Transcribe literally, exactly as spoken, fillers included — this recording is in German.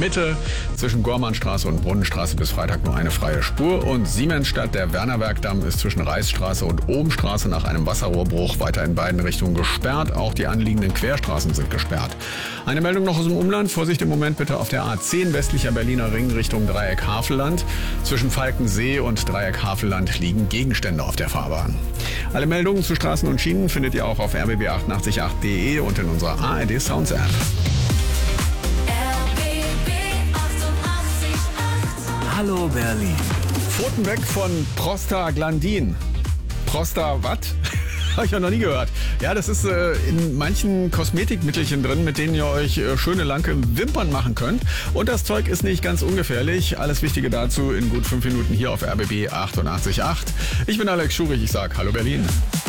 Mitte. Zwischen Gormannstraße und Brunnenstraße bis Freitag nur eine freie Spur. Und Siemensstadt, der Wernerwerkdamm, ist zwischen Reichsstraße und Ohmstraße nach einem Wasserrohrbruch weiter in beiden Richtungen gesperrt. Auch die anliegenden Querstraßen sind gesperrt. Eine Meldung noch aus dem Umland. Vorsicht im Moment bitte auf der A zehn westlicher Berliner Ring Richtung Dreieck Havelland. Zwischen Falkensee und Dreieck Havelland liegen Gegenstände auf der Fahrbahn. Alle Meldungen zu Straßen und Schienen findet ihr auch auf r b b achtundachtzig punkt acht punkt d e und in unserer A R D Sounds App. Hallo Berlin. Pfoten weg von Prostaglandin. Prosta was? Habe ich ja noch nie gehört. Ja, das ist äh, in manchen Kosmetikmittelchen drin, mit denen ihr euch äh, schöne lange Wimpern machen könnt. Und das Zeug ist nicht ganz ungefährlich. Alles Wichtige dazu in gut fünf Minuten hier auf R B B achtundachtzig Komma acht. Ich bin Alex Schurich, ich sag Hallo Berlin.